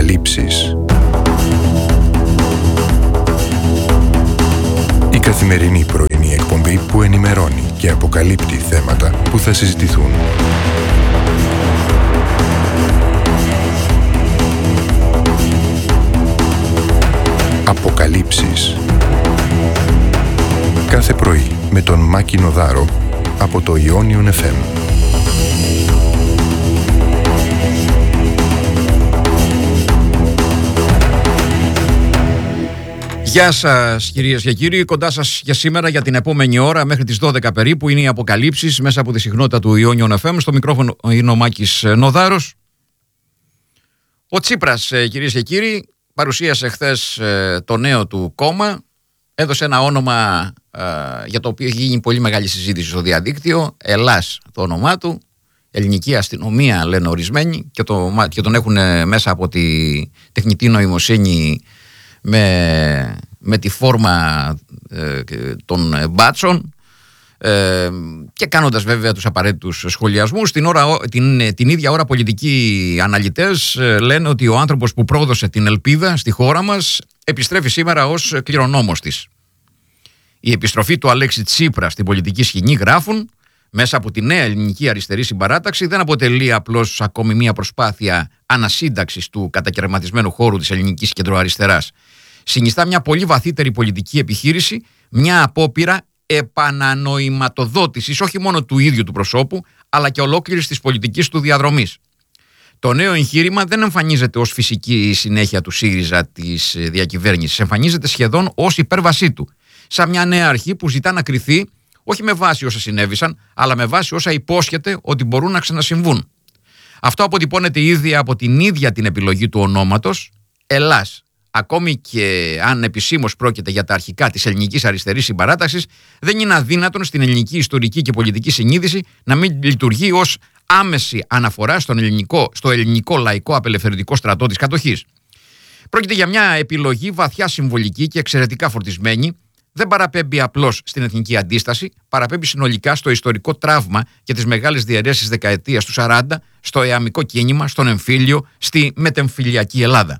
Αποκαλύψεις. Η καθημερινή πρωινή εκπομπή που ενημερώνει και αποκαλύπτει θέματα που θα συζητηθούν. Αποκαλύψεις. Κάθε πρωί με τον Μάκη Νοδάρο από το Ionion FM. Γεια σας κυρίες και κύριοι, κοντά σας για σήμερα για την επόμενη ώρα μέχρι τις 12 περίπου είναι οι αποκαλύψεις μέσα από τη συχνότητα του Ionion FM. Στο μικρόφωνο είναι ο Μάκης Νοδάρος. Ο Τσίπρας, κυρίες και κύριοι, παρουσίασε χθες το νέο του κόμμα, έδωσε ένα όνομα για το οποίο έχει γίνει πολύ μεγάλη συζήτηση στο διαδίκτυο, Ελλάς το όνομά του, ελληνική αστυνομία λένε ορισμένοι και τον έχουν μέσα από τη τεχνητή νοημοσύνη με τη φόρμα των μπάτσων και κάνοντας βέβαια τους απαραίτητους σχολιασμούς. Την ίδια ώρα πολιτικοί αναλυτές λένε ότι ο άνθρωπος που πρόδωσε την ελπίδα στη χώρα μας επιστρέφει σήμερα ως κληρονόμος της. Η επιστροφή του Αλέξη Τσίπρα στην πολιτική σκηνή, γράφουν, μέσα από τη νέα ελληνική αριστερή συμπαράταξη δεν αποτελεί απλώς ακόμη μια προσπάθεια ανασύνταξης του κατακαιρματισμένου χώρου της ελληνικής κεντροαριστεράς. Συνιστά μια πολύ βαθύτερη πολιτική επιχείρηση, μια απόπειρα επανανοηματοδότησης όχι μόνο του ίδιου του προσώπου, αλλά και ολόκληρης της πολιτικής του διαδρομής. Το νέο εγχείρημα δεν εμφανίζεται ως φυσική συνέχεια του ΣΥΡΙΖΑ της διακυβέρνησης, εμφανίζεται σχεδόν ως υπέρβασή του, σαν μια νέα αρχή που ζητά να κριθεί όχι με βάση όσα συνέβησαν, αλλά με βάση όσα υπόσχεται ότι μπορούν να ξανασυμβούν. Αυτό αποτυπώνεται ήδη από την ίδια την επιλογή του ονόματος, Ελλάς. Ακόμη και αν επισήμως πρόκειται για τα αρχικά της ελληνικής αριστερής συμπαράταξης, δεν είναι αδύνατον στην ελληνική ιστορική και πολιτική συνείδηση να μην λειτουργεί ως άμεση αναφορά στο ελληνικό λαϊκό απελευθερωτικό στρατό της κατοχής. Πρόκειται για μια επιλογή βαθιά συμβολική και εξαιρετικά φορτισμένη. Δεν παραπέμπει απλώς στην εθνική αντίσταση, παραπέμπει συνολικά στο ιστορικό τραύμα και τις μεγάλες διαιρέσεις της δεκαετίας του 40, στο εαμικό κίνημα, στον εμφύλιο, στη μετεμφυλιακή Ελλάδα.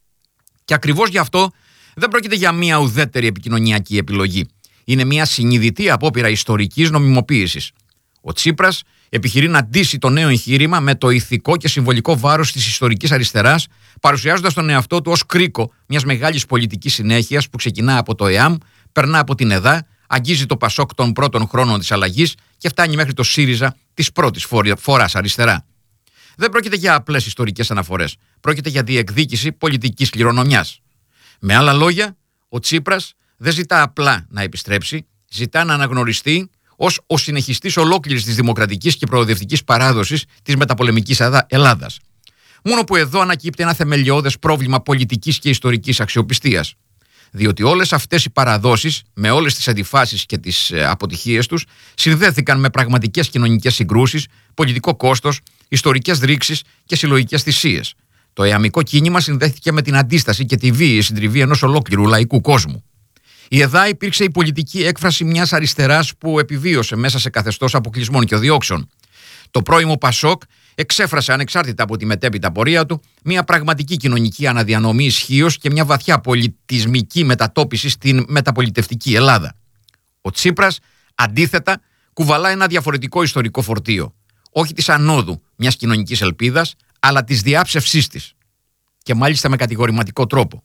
Και ακριβώς γι' αυτό δεν πρόκειται για μια ουδέτερη επικοινωνιακή επιλογή. Είναι μια συνειδητή απόπειρα ιστορικής νομιμοποίησης. Ο Τσίπρας επιχειρεί να ντύσει το νέο εγχείρημα με το ηθικό και συμβολικό βάρος της ιστορικής αριστεράς, παρουσιάζοντας τον εαυτό του ως κρίκο μιας μεγάλης πολιτικής συνέχειας που ξεκινά από το ΕΑΜ, περνά από την ΕΔΑ, αγγίζει το ΠΑΣΟΚ των πρώτων χρόνων της αλλαγής και φτάνει μέχρι το ΣΥΡΙΖΑ της πρώτης φοράς αριστερά. Δεν πρόκειται για απλές ιστορικές αναφορές. Πρόκειται για διεκδίκηση πολιτικής κληρονομιάς. Με άλλα λόγια, ο Τσίπρας δεν ζητά απλά να επιστρέψει, ζητά να αναγνωριστεί ως ο συνεχιστής ολόκληρης της δημοκρατικής και προοδευτικής παράδοσης της μεταπολεμικής Ελλάδας. Μόνο που εδώ ανακύπτει ένα θεμελιώδες πρόβλημα πολιτικής και ιστορικής αξιοπιστίας. Διότι όλες αυτές οι παραδόσεις, με όλες τις αντιφάσεις και τις αποτυχίες τους, συνδέθηκαν με πραγματικές κοινωνικές συγκρούσεις, πολιτικό κόστος, ιστορικές ρήξεις και συλλογικές θυσίες. Το εαμικό κίνημα συνδέθηκε με την αντίσταση και τη βίαιη συντριβή ενός ολόκληρου λαϊκού κόσμου. Η ΕΔΑ υπήρξε η πολιτική έκφραση μιας αριστεράς που επιβίωσε μέσα σε καθεστώς αποκλεισμών και διώξεων. Το πρώιμο ΠΑΣΟΚ εξέφρασε, ανεξάρτητα από τη μετέπειτα πορεία του, μια πραγματική κοινωνική αναδιανομή ισχύως και μια βαθιά πολιτισμική μετατόπιση στην μεταπολιτευτική Ελλάδα. Ο Τσίπρας, αντίθετα, κουβαλά ένα διαφορετικό ιστορικό φορτίο. Όχι της ανόδου μιας κοινωνικής ελπίδας, αλλά της διάψευσής της. Και μάλιστα με κατηγορηματικό τρόπο.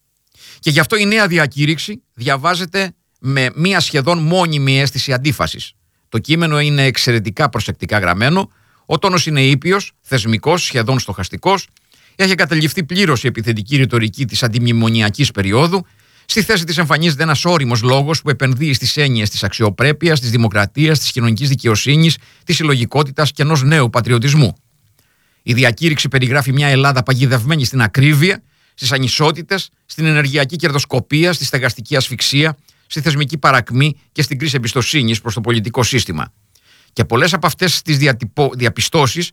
Και γι' αυτό η νέα διακήρυξη διαβάζεται με μια σχεδόν μόνιμη αίσθηση αντίφασης. Το κείμενο είναι εξαιρετικά προσεκτικά γραμμένο, ο τόνος είναι ήπιος, θεσμικός, σχεδόν στοχαστικός, έχει εγκαταλειφθεί πλήρως η επιθετική ρητορική της αντιμνημονιακής περίοδου, στη θέση της εμφανίζεται ένας όριμος λόγος που επενδύει στις έννοιες της αξιοπρέπειας, της δημοκρατίας, της κοινωνικής δικαιοσύνης, της συλλογικότητας και ενός νέου πατριωτισμού. Η διακήρυξη περιγράφει μια Ελλάδα παγιδευμένη στην ακρίβεια, στις ανισότητες, στην ενεργειακή κερδοσκοπία, στη στεγαστική ασφυξία, στη θεσμική παρακμή και στην κρίση εμπιστοσύνης προς το πολιτικό σύστημα. Και πολλές από αυτές τις διαπιστώσεις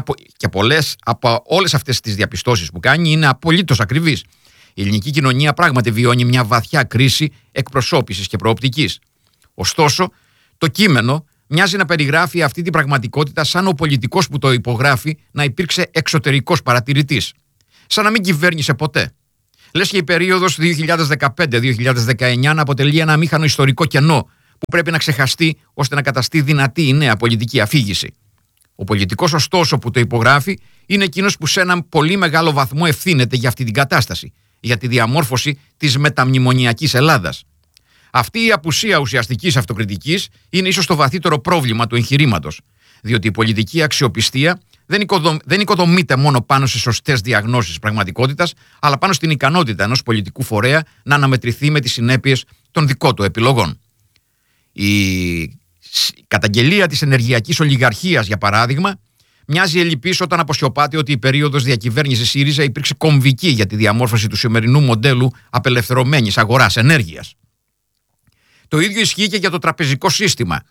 από όλες αυτές τις διαπιστώσεις που κάνει είναι απολύτως ακριβείς. Η ελληνική κοινωνία πράγματι βιώνει μια βαθιά κρίση εκπροσώπησης και προοπτικής. Ωστόσο, το κείμενο μοιάζει να περιγράφει αυτή την πραγματικότητα σαν ο πολιτικός που το υπογράφει να υπήρξε εξωτερικός παρατηρητής. σαν να μην κυβέρνησε ποτέ. Λες και η περίοδος 2015-2019 να αποτελεί ένα αμήχανο ιστορικό κενό που πρέπει να ξεχαστεί ώστε να καταστεί δυνατή η νέα πολιτική αφήγηση. Ο πολιτικός, ωστόσο, που το υπογράφει είναι εκείνος που σε έναν πολύ μεγάλο βαθμό ευθύνεται για αυτή την κατάσταση, για τη διαμόρφωση της μεταμνημονιακής Ελλάδας. Αυτή η απουσία ουσιαστικής αυτοκριτικής είναι ίσως το βαθύτερο πρόβλημα του εγχειρήματος, διότι η πολιτική αξιοπιστία δεν οικοδομείται μόνο πάνω σε σωστές διαγνώσεις πραγματικότητας, αλλά πάνω στην ικανότητα ενός πολιτικού φορέα να αναμετρηθεί με τις συνέπειες των δικών του επιλογών. Η καταγγελία της ενεργειακής ολιγαρχίας, για παράδειγμα, μοιάζει ελλειπής όταν αποσιωπάται ότι η περίοδος διακυβέρνησης ΣΥΡΙΖΑ υπήρξε κομβική για τη διαμόρφωση του σημερινού μοντέλου απελευθερωμένης αγοράς ενέργειας. Το ίδιο ισχύει και για το τραπεζικό σύστημα,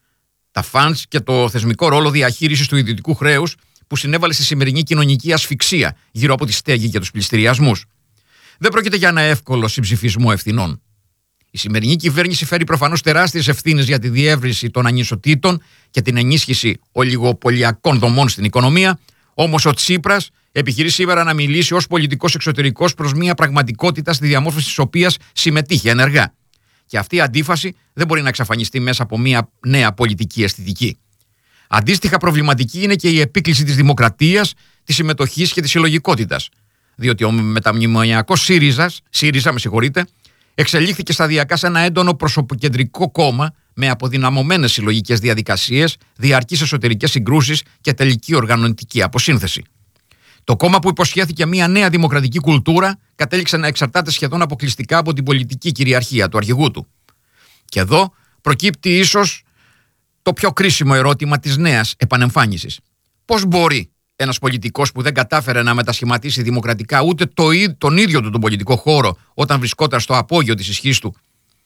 τα funds και το θεσμικό ρόλο διαχείρισης του ιδιωτικού χρέους που συνέβαλε στη σημερινή κοινωνική ασφυξία γύρω από τη στέγη και τους πληστηριασμούς. Δεν πρόκειται για ένα εύκολο συμψηφισμό ευθυνών. Η σημερινή κυβέρνηση φέρει προφανώς τεράστιες ευθύνες για τη διεύρυνση των ανισοτήτων και την ενίσχυση ολιγοπολιακών δομών στην οικονομία, όμως ο Τσίπρας επιχειρεί σήμερα να μιλήσει ως πολιτικός εξωτερικός προς μια πραγματικότητα στη διαμόρφωση της οποίας συμμετείχε ενεργά. Και αυτή η αντίφαση δεν μπορεί να εξαφανιστεί μέσα από μια νέα πολιτική αισθητική. Αντίστοιχα προβληματική είναι και η επίκληση της δημοκρατίας, της συμμετοχής και της συλλογικότητας. Διότι ο μεταμνημονιακός ΣΥΡΙΖΑ, εξελίχθηκε σταδιακά σε ένα έντονο προσωποκεντρικό κόμμα με αποδυναμωμένες συλλογικές διαδικασίες, διαρκείς εσωτερικές συγκρούσεις και τελική οργανωτική αποσύνθεση. Το κόμμα που υποσχέθηκε μια νέα δημοκρατική κουλτούρα κατέληξε να εξαρτάται σχεδόν αποκλειστικά από την πολιτική κυριαρχία του αρχηγού του. Και εδώ προκύπτει ίσως το πιο κρίσιμο ερώτημα της νέας επανεμφάνισης. Πώς μπορεί ένας πολιτικός που δεν κατάφερε να μετασχηματίσει δημοκρατικά ούτε τον ίδιο του τον πολιτικό χώρο όταν βρισκόταν στο απόγειο της ισχύς του,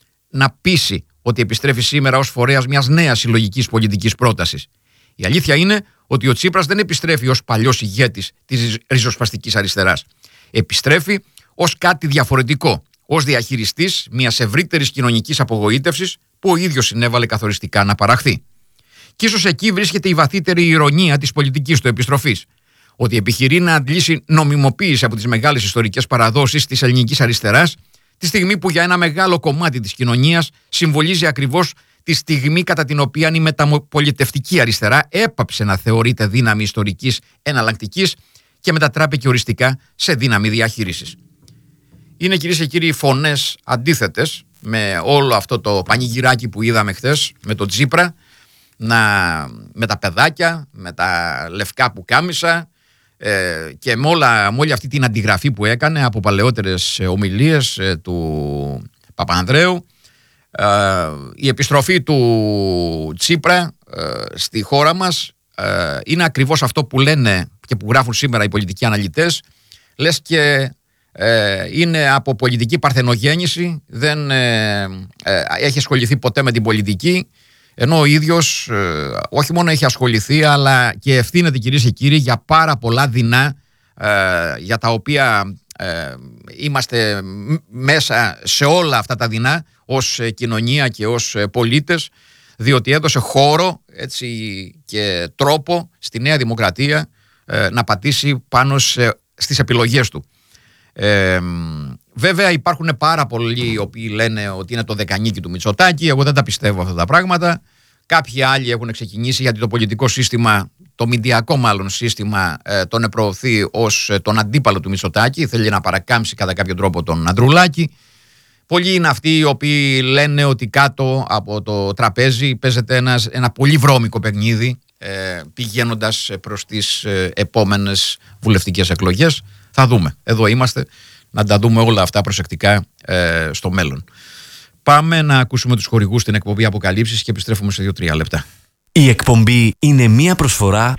να πείσει ότι επιστρέφει σήμερα ως φορέας μιας νέας συλλογικής πολιτικής πρότασης? Η αλήθεια είναι ότι ο Τσίπρας δεν επιστρέφει ως παλιός ηγέτης της ριζοσπαστικής αριστεράς. Επιστρέφει ως κάτι διαφορετικό, ως διαχειριστής μιας ευρύτερης κοινωνικής απογοήτευσης που ο ίδιος συνέβαλε καθοριστικά να παραχθεί. Και ίσως εκεί βρίσκεται η βαθύτερη ηρωνία της πολιτικής του επιστροφής. Ότι επιχειρεί να αντλήσει νομιμοποίηση από τις μεγάλες ιστορικές παραδόσεις της ελληνικής αριστεράς, τη στιγμή που για ένα μεγάλο κομμάτι της κοινωνίας συμβολίζει ακριβώς τη στιγμή κατά την οποία η μεταπολιτευτική αριστερά έπαψε να θεωρείται δύναμη ιστορικής εναλλακτικής και μετατράπηκε οριστικά σε δύναμη διαχείρισης. Είναι, κυρίες και κύριοι, φωνές αντίθετες με όλο αυτό το πανηγυράκι που είδαμε χθες με τον Τσίπρα, με τα παιδάκια, με τα λευκά πουκάμισα και με όλη αυτή την αντιγραφή που έκανε από παλαιότερες ομιλίες του Παπανδρέου. Η επιστροφή του Τσίπρα στη χώρα μας είναι ακριβώς αυτό που λένε και που γράφουν σήμερα οι πολιτικοί αναλυτές. Λες και είναι από πολιτική παρθενογέννηση, δεν έχει ασχοληθεί ποτέ με την πολιτική, ενώ ο ίδιος όχι μόνο έχει ασχοληθεί αλλά και ευθύνεται, κυρίες και κύριοι, για πάρα πολλά δεινά για τα οποία είμαστε μέσα σε όλα αυτά τα δεινά ως κοινωνία και ως πολίτες, διότι έδωσε χώρο, έτσι, και τρόπο στη Νέα Δημοκρατία να πατήσει πάνω στις επιλογές του. Βέβαια υπάρχουν πάρα πολλοί οι οποίοι λένε ότι είναι το δεκανίκι του Μητσοτάκη. Εγώ δεν τα πιστεύω αυτά τα πράγματα. Κάποιοι άλλοι έχουν ξεκινήσει, γιατί το πολιτικό σύστημα, το μηντιακό μάλλον σύστημα, τον επροωθεί ως τον αντίπαλο του Μητσοτάκη. Θέλει να παρακάμψει κατά κάποιο τρόπο τον Ανδρουλάκη. Πολλοί είναι αυτοί οι οποίοι λένε ότι κάτω από το τραπέζι παίζεται ένα πολύ βρώμικο παιχνίδι, πηγαίνοντας προς τις επόμενες βουλευτικές εκλογές. Θα δούμε. Εδώ είμαστε να τα δούμε όλα αυτά προσεκτικά στο μέλλον. Πάμε να ακούσουμε τους χορηγούς στην εκπομπή Αποκαλύψεις και επιστρέφουμε σε 2-3 λεπτά. Η εκπομπή είναι μία προσφορά.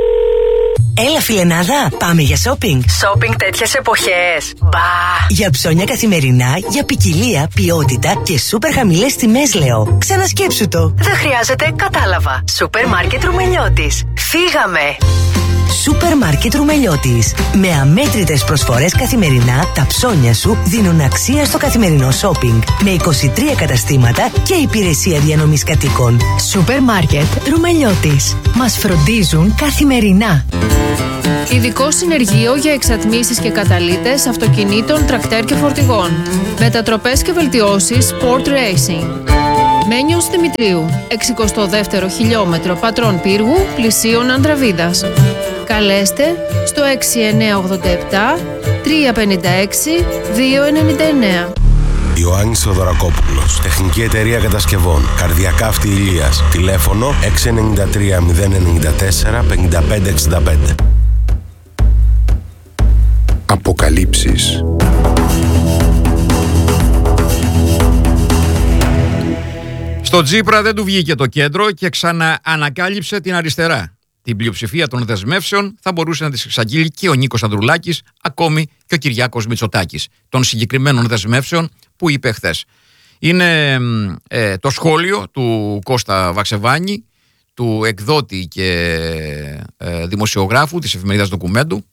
Έλα φιλενάδα, πάμε για shopping. Shopping τέτοιες εποχές. Μπα! Για ψώνια καθημερινά, για ποικιλία, ποιότητα και σούπερ χαμηλές τιμές, λέω. Ξανασκέψου το. Δεν χρειάζεται, κατάλαβα. Σούπερ μάρκετ Ρουμελιώτης. Φύγαμε! Σούπερ μάρκετ Ρουμελιώτης. Με αμέτρητες προσφορές καθημερινά, τα ψώνια σου δίνουν αξία στο καθημερινό shopping. Με 23 καταστήματα και υπηρεσία διανομής κατοίκων. Σούπερ μάρκετ Ρουμελιώτης. Μας φροντίζουν καθημερινά. Ειδικό συνεργείο για εξατμίσεις και καταλύτες αυτοκινήτων, τρακτέρ και φορτηγών. Μετατροπές και βελτιώσεις Sport Racing. Μένιος Δημητρίου, 62ο χιλιόμετρο Πατρών Πύργου, πλησίων Ανδραβίδας. Καλέστε στο 6987 356 299. Ιωάννης Θοδωρακόπουλος, Τεχνική Εταιρεία Κατασκευών, Καρδιακάφτη Ηλίας, τηλέφωνο 693 094 5565. Αποκαλύψεις. Στο Τσίπρα δεν του βγήκε το κέντρο και ξαναανακάλυψε την αριστερά. Την πλειοψηφία των δεσμεύσεων θα μπορούσε να τις εξαγγείλει και ο Νίκος Ανδρουλάκης, ακόμη και ο Κυριάκος Μητσοτάκης, των συγκεκριμένων δεσμεύσεων που είπε χθες. Είναι το σχόλιο του Κώστα Βαξεβάνη, του εκδότη και δημοσιογράφου της εφημερίδας Ντοκουμέντου.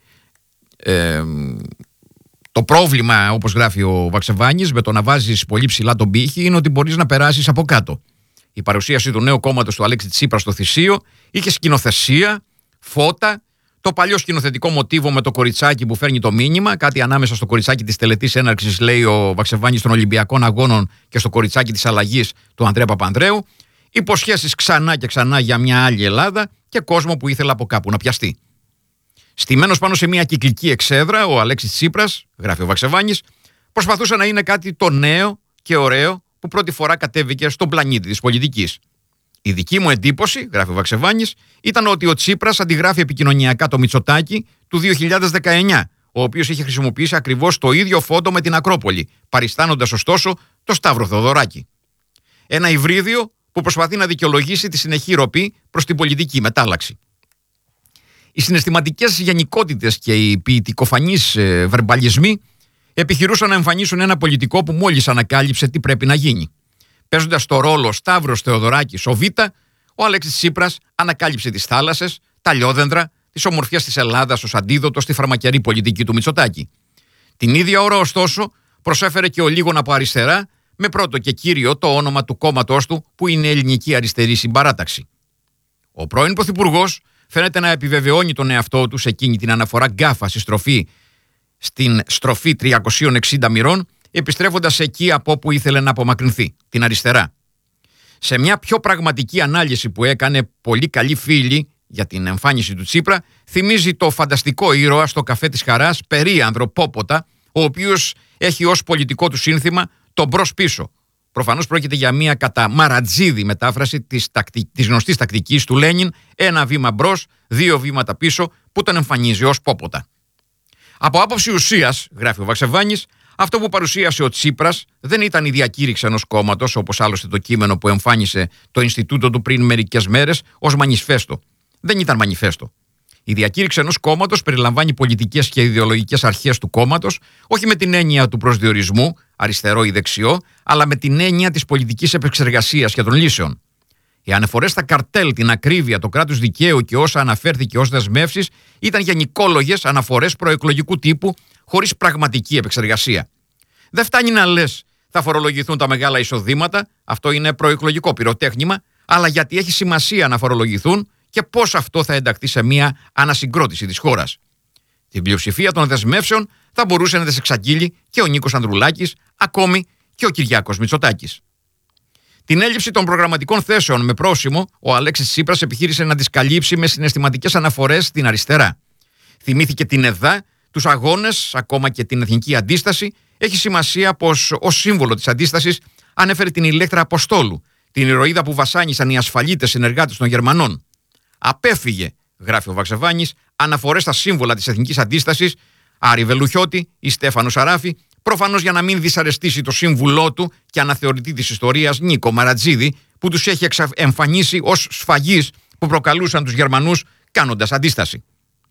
Το πρόβλημα, όπως γράφει ο Βαξεβάνης, με το να βάζεις πολύ ψηλά τον πύχη είναι ότι μπορείς να περάσεις από κάτω. Η παρουσίαση του νέου κόμματος του Αλέξη Τσίπρα στο Θησίο είχε σκηνοθεσία, φώτα, το παλιό σκηνοθετικό μοτίβο με το κοριτσάκι που φέρνει το μήνυμα, κάτι ανάμεσα στο κοριτσάκι της τελετής έναρξης, λέει ο Βαξεβάνης, των Ολυμπιακών Αγώνων και στο κοριτσάκι της αλλαγής του Ανδρέα Παπανδρέου. Υποσχέσεις ξανά και ξανά για μια άλλη Ελλάδα και κόσμο που ήθελε από κάπου να πιαστεί. Στημένος πάνω σε μια κυκλική εξέδρα, ο Αλέξης Τσίπρας, γράφει ο Βαξεβάνης, προσπαθούσε να είναι κάτι το νέο και ωραίο που πρώτη φορά κατέβηκε στον πλανήτη της πολιτικής. Η δική μου εντύπωση, γράφει ο Βαξεβάνης, ήταν ότι ο Τσίπρας αντιγράφει επικοινωνιακά το Μητσοτάκη του 2019, ο οποίος είχε χρησιμοποιήσει ακριβώς το ίδιο φόντο με την Ακρόπολη, παριστάνοντας ωστόσο το Σταύρο Θεοδωράκη. Ένα υβρίδιο που προσπαθεί να δικαιολογήσει τη συνεχή ροπή προς την πολιτική μετάλλαξη. Οι συναισθηματικές γενικότητες και οι ποιητικοφανείς βερμπαλισμοί επιχειρούσαν να εμφανίσουν ένα πολιτικό που μόλις ανακάλυψε τι πρέπει να γίνει. Παίζοντας το ρόλο Σταύρος Θεοδωράκης ο Β, ο Αλέξης Τσίπρας ανακάλυψε τις θάλασσες, τα λιόδεντρα, τις ομορφιές της Ελλάδας ως αντίδοτο στη φαρμακερή πολιτική του Μητσοτάκη. Την ίδια ώρα, ωστόσο, προσέφερε και ο λίγον από αριστερά, με πρώτο και κύριο το όνομα του κόμματός του, που είναι Ελληνική Αριστερή Συμπαράταξη. Ο πρώην Πρωθυπουργός φαίνεται να επιβεβαιώνει τον εαυτό του σε εκείνη την αναφορά γκάφα στην στροφή 360 μοιρών, επιστρέφοντας εκεί από όπου ήθελε να απομακρυνθεί, την αριστερά. Σε μια πιο πραγματική ανάλυση που έκανε πολύ καλή φίλη για την εμφάνιση του Τσίπρα, θυμίζει το φανταστικό ήρωα στο καφέ της Χαράς, περίανδρο Πόποτα, ο οποίος έχει ως πολιτικό του σύνθημα το μπρος πίσω. Προφανώς πρόκειται για μια κατά Μαρατζίδη μετάφραση της γνωστής τακτικής του Λένιν, ένα βήμα μπρος, δύο βήματα πίσω, που τον εμφανίζει ως Πόποτα. Από άποψη ουσίας, γράφει ο Βαξεβάνης, αυτό που παρουσίασε ο Τσίπρας δεν ήταν η διακήρυξη ενός κόμματος, όπως άλλωστε το κείμενο που εμφάνισε το Ινστιτούτο του πριν μερικές μέρες ως μανιφέστο. Δεν ήταν μανιφέστο. Η διακήρυξη ενός κόμματος περιλαμβάνει πολιτικές και ιδεολογικές αρχές του κόμματος, όχι με την έννοια του προσδιορισμού, αριστερό ή δεξιό, αλλά με την έννοια της πολιτικής επεξεργασίας και των λύσεων. Οι αναφορές στα καρτέλ, την ακρίβεια, το κράτος δικαίου και όσα αναφέρθηκε ως δεσμεύσεις ήταν γενικόλογες αναφορές προεκλογικού τύπου, χωρίς πραγματική επεξεργασία. Δεν φτάνει να λες θα φορολογηθούν τα μεγάλα εισοδήματα, αυτό είναι προεκλογικό πυροτέχνημα, αλλά γιατί έχει σημασία να φορολογηθούν και πώς αυτό θα ενταχθεί σε μια ανασυγκρότηση της χώρας. Την πλειοψηφία των δεσμεύσεων θα μπορούσε να τις εξαγγείλει και ο Νίκος Ανδρουλάκης, ακόμη και ο Κυριάκος Μητσοτάκης. Την έλλειψη των προγραμματικών θέσεων με πρόσημο, ο Αλέξης Τσίπρας επιχείρησε να τις καλύψει με συναισθηματικές αναφορές στην αριστερά. Θυμήθηκε την ΕΔΑ, τους αγώνες, ακόμα και την εθνική αντίσταση. Έχει σημασία πως ως σύμβολο της αντίστασης ανέφερε την Ηλέκτρα Αποστόλου, την ηρωίδα που βασάνισαν οι ασφαλίτες συνεργάτες των Γερμανών. Απέφυγε, γράφει ο Βαξεβάνης, αναφορές στα σύμβολα της εθνικής αντίστασης, Άρη Βελουχιώτη ή Στέφανο Σαράφη, προφανώς για να μην δυσαρεστήσει το σύμβουλό του και αναθεωρητή της ιστορίας Νίκο Μαρατζίδη, που τους έχει εμφανίσει ως σφαγείς που προκαλούσαν τους Γερμανούς κάνοντας αντίσταση.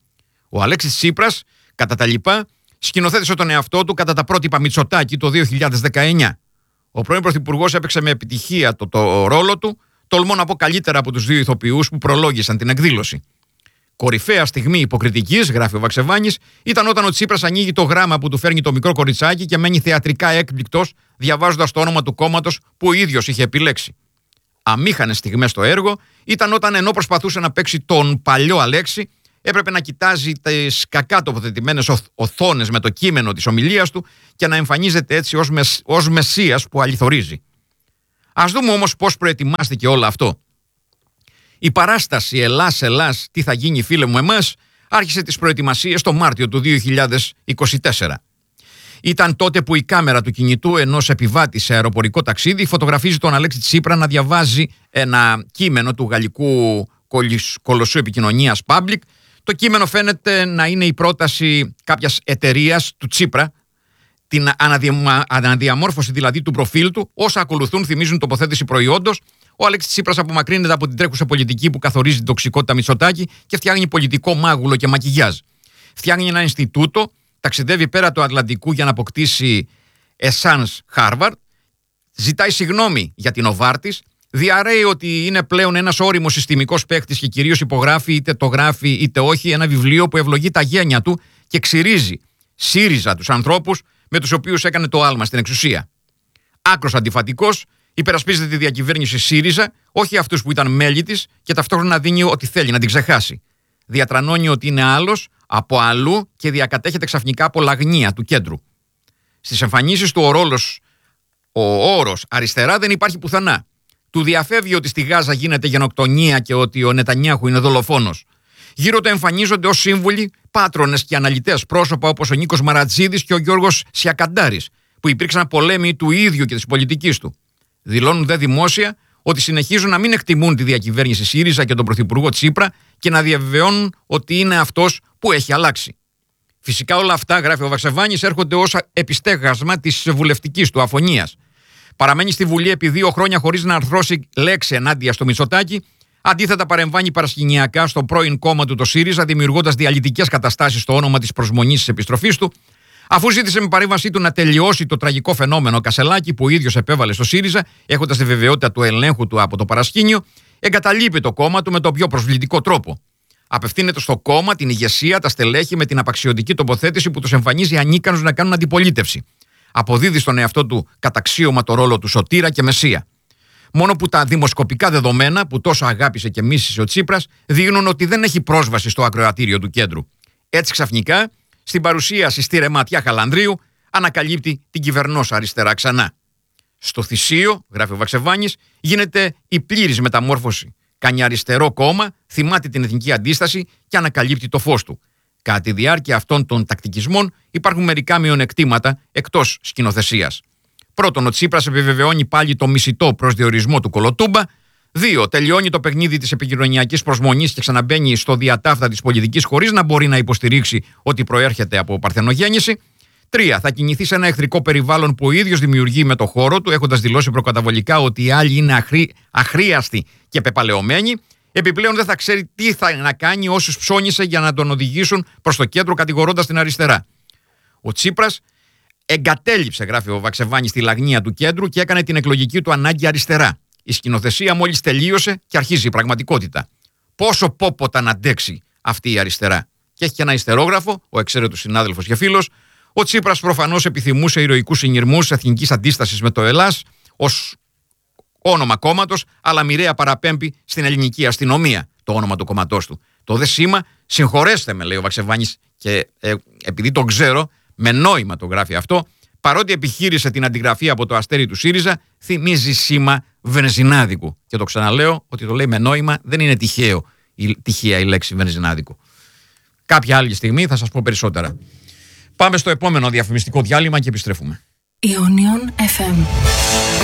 Ο Αλέξης Τσίπρας, κατά τα λοιπά, σκηνοθέτησε τον εαυτό του κατά τα πρότυπα Μητσοτάκη το 2019. Ο πρώην Πρωθυπουργός έπαιξε με επιτυχία το ρόλο του, τολμώ να πω καλύτερα από τους δύο ηθοποιούς που προλόγησαν την εκδήλωση. Κορυφαία στιγμή υποκριτικής, γράφει ο Βαξεβάνης, ήταν όταν ο Τσίπρας ανοίγει το γράμμα που του φέρνει το μικρό κοριτσάκι και μένει θεατρικά έκπληκτος, διαβάζοντας το όνομα του κόμματος που ο ίδιος είχε επιλέξει. Αμήχανες στιγμές στο έργο ήταν όταν, ενώ προσπαθούσε να παίξει τον παλιό Αλέξη, έπρεπε να κοιτάζει τις κακά τοποθετημένες οθόνες με το κείμενο της ομιλίας του και να εμφανίζεται έτσι ως μεσσίας που αληθορίζει. Ας δούμε όμως πώς προετοιμάστηκε όλο αυτό. Η παράσταση Ελλάς, τι θα γίνει φίλε μου εμάς, άρχισε τις προετοιμασίες το Μάρτιο του 2024. Ήταν τότε που η κάμερα του κινητού ενός επιβάτη σε αεροπορικό ταξίδι φωτογραφίζει τον Αλέξη Τσίπρα να διαβάζει ένα κείμενο του γαλλικού κολοσσού επικοινωνίας Public. Το κείμενο φαίνεται να είναι η πρόταση κάποιας εταιρείας του Τσίπρα, την αναδιαμόρφωση δηλαδή του προφίλ του. Όσα ακολουθούν θυμίζουν τοποθέτηση προϊόντος. Ο Αλέξης Τσίπρας απομακρύνεται από την τρέχουσα πολιτική που καθορίζει την τοξικότητα Μητσοτάκη και φτιάχνει πολιτικό μάγουλο και μακιγιάζ. Φτιάχνει ένα Ινστιτούτο, ταξιδεύει πέρα του Ατλαντικού για να αποκτήσει Εσάνς Χάρβαρντ, ζητάει συγγνώμη για την Οβάρτης, διαρρέει ότι είναι πλέον ένας ώριμος συστημικός παίκτης και κυρίως υπογράφει, είτε το γράφει είτε όχι, ένα βιβλίο που ευλογεί τα γένια του και ξυρίζει ΣΥΡΙΖΑ τους ανθρώπους με τους οποίους έκανε το άλμα στην εξουσία. Άκρος αντιφατικός, υπερασπίζεται τη διακυβέρνηση ΣΥΡΙΖΑ, όχι αυτούς που ήταν μέλη της, και ταυτόχρονα δίνει ότι θέλει να την ξεχάσει. Διατρανώνει ότι είναι άλλος από αλλού και διακατέχεται ξαφνικά από λαγνία του κέντρου. Στις εμφανίσεις του ο όρος αριστερά δεν υπάρχει πουθενά. Του διαφεύγει ότι στη Γάζα γίνεται γενοκτονία και ότι ο Νετανιάχου είναι δολοφόνος. Γύρω του εμφανίζονται ως σύμβουλοι πάτρονες και αναλυτές πρόσωπα όπως ο Νίκος Μαρατζίδης και ο Γιώργος Σιακαντάρης, που υπήρξαν πολέμοι του ίδιου και της πολιτικής του. Δηλώνουν δε δημόσια ότι συνεχίζουν να μην εκτιμούν τη διακυβέρνηση ΣΥΡΙΖΑ και τον πρωθυπουργό Τσίπρα και να διαβεβαιώνουν ότι είναι αυτός που έχει αλλάξει. Φυσικά όλα αυτά, γράφει ο Βαξεβάνης, έρχονται ως επιστέγασμα της βουλευτικής του αφωνίας. Παραμένει στη Βουλή επί 2 χρόνια χωρίς να αρθρώσει λέξη ενάντια στο Μητσοτάκη. Αντίθετα, παρεμβάνει παρασκηνιακά στο πρώην κόμμα του το ΣΥΡΙΖΑ, δημιουργώντας διαλυτικές καταστάσεις στο όνομα της προσμονής της επιστροφής του. Αφού ζήτησε με παρέμβασή του να τελειώσει το τραγικό φαινόμενο Κασελάκη που ο ίδιος επέβαλε στο ΣΥΡΙΖΑ, έχοντας τη βεβαιότητα του ελέγχου του από το παρασκήνιο, εγκαταλείπει το κόμμα του με τον πιο προσβλητικό τρόπο. Απευθύνεται στο κόμμα, την ηγεσία, τα στελέχη με την απαξιωτική τοποθέτηση που τους εμφανίζει ανίκανους να κάνουν αντιπολίτευση. Αποδίδει στον εαυτό του καταξίωμα το ρόλο του σωτήρα και μεσία. Μόνο που τα δημοσκοπικά δεδομένα που τόσο αγάπησε και μίσησε ο Τσίπρας δείχνουν ότι δεν έχει πρόσβαση στο ακροατήριο του κέντρου. Έτσι ξαφνικά, στην παρουσίαση στη Ρεματιά Χαλανδρίου, ανακαλύπτει την κυβερνόσα αριστερά ξανά. Στο Θησίο, γράφει ο Βαξεβάνης, γίνεται η πλήρης μεταμόρφωση. Κάνει αριστερό κόμμα, θυμάται την εθνική αντίσταση και ανακαλύπτει το φως του. Κατά τη διάρκεια αυτών των τακτικισμών υπάρχουν μερικά μειονεκτήματα εκτός σκηνοθεσίας. Πρώτον, ο Τσίπρας επιβεβαιώνει πάλι το μισητό προσδιορισμό του Κολοτούμπα. 2. Τελειώνει το παιχνίδι της επικοινωνιακής προσμονής και ξαναμπαίνει στο διατάφτα της πολιτικής χωρίς να μπορεί να υποστηρίξει ότι προέρχεται από παρθενογέννηση. 3. Θα κινηθεί σε ένα εχθρικό περιβάλλον που ο ίδιος δημιουργεί με το χώρο του, έχοντας δηλώσει προκαταβολικά ότι οι άλλοι είναι αχρίαστοι και πεπαλαιωμένοι. Επιπλέον δεν θα ξέρει τι θα να κάνει όσους ψώνισε για να τον οδηγήσουν προς το κέντρο, κατηγορώντας την αριστερά. Ο Τσίπρας εγκατέλειψε, γράφει ο Βαξεβάνης, τη λαγνία του κέντρου και έκανε την εκλογική του ανάγκη αριστερά. Η σκηνοθεσία μόλις τελείωσε και αρχίζει η πραγματικότητα. Πόσο πόποτα να αντέξει αυτή η αριστερά. Και έχει και ένα ιστερόγραφο, ο εξαίρετος συνάδελφος και φίλος. Ο Τσίπρας προφανώς επιθυμούσε ηρωικούς συνειρμούς εθνικής αντίστασης με το Ελλάς ως όνομα κόμματος, αλλά μοιραία παραπέμπει στην ελληνική αστυνομία το όνομα του κομματός του. Το δε σήμα, συγχωρέστε με, λέει ο Βαξεβάνης, και επειδή το ξέρω, με νόημα το γράφει αυτό, παρότι επιχείρησε την αντιγραφή από το αστέρι του ΣΥΡΙΖΑ, θυμίζει σήμα βενζινάδικου. Και το ξαναλέω ότι το λέει με νόημα, δεν είναι τυχαία η λέξη βενζινάδικου. Κάποια άλλη στιγμή θα σας πω περισσότερα. Πάμε στο επόμενο διαφημιστικό διάλειμμα και επιστρέφουμε. Ionion FM.